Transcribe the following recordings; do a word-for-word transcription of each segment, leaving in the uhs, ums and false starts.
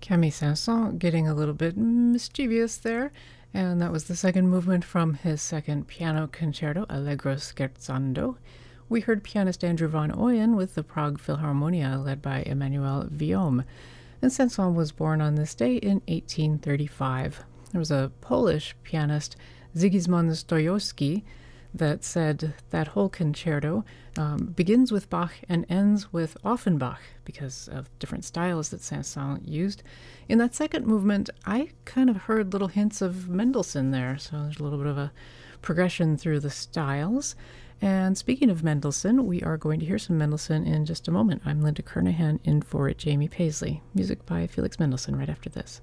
Camille Saint-Saëns getting a little bit mischievous there, and that was the second movement from his second piano concerto, Allegro scherzando. We heard pianist Andrew van Ooyen with the Prague Philharmonia, led by Emmanuel Viaume. And Saint-Saëns was born on this day in eighteen thirty-five. There was a Polish pianist, Sigismund Stojowski, that said that whole concerto um, begins with Bach and ends with Offenbach because of different styles that Saint-Saëns used. In that second movement, I kind of heard little hints of Mendelssohn there, so there's a little bit of a progression through the styles. And speaking of Mendelssohn, we are going to hear some Mendelssohn in just a moment. I'm Linda Kernahan in for Jamie Paisley. Music by Felix Mendelssohn right after this.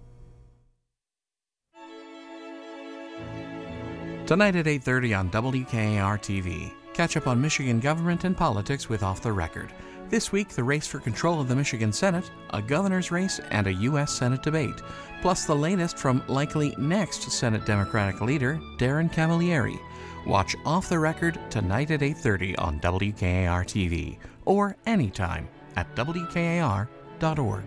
Tonight at eight thirty on W K A R T V. Catch up on Michigan government and politics with Off the Record. This week, the race for control of the Michigan Senate, a governor's race, and a U S Senate debate. Plus the latest from likely next Senate Democratic leader, Darren Camilleri. Watch Off the Record tonight at eight thirty on W K A R T V or anytime at W K A R dot org.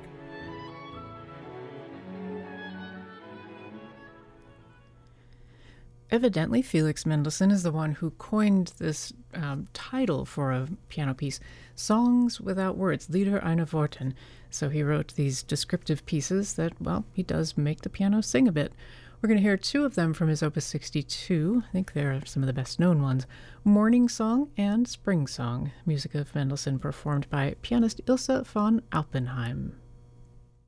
Evidently, Felix Mendelssohn is the one who coined this um, title for a piano piece, Songs Without Words, Lieder ohne Worte. So he wrote these descriptive pieces that, well, he does make the piano sing a bit. We're going to hear two of them from his Opus sixty-two. I think they're some of the best-known ones, Morning Song and Spring Song, music of Mendelssohn performed by pianist Ilse von Alpenheim.